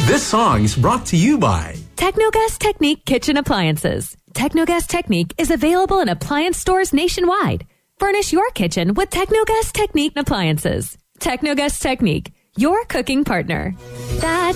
This song is brought to you by Technogas Technique Kitchen Appliances. Technogas Technique is available in appliance stores nationwide. Furnish your kitchen with Technogas Technique appliances. Technogas Technique, your cooking partner. That's